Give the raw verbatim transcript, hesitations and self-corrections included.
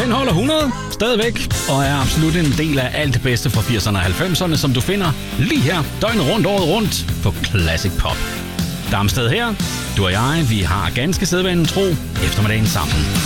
Den holder hundrede stadigvæk, og er absolut en del af alt det bedste fra firserne og halvfemserne, som du finder lige her, døgnet rundt, året rundt, på Classic Pop. Damsted her, du og jeg, vi har ganske sædvanen tro eftermiddagen sammen.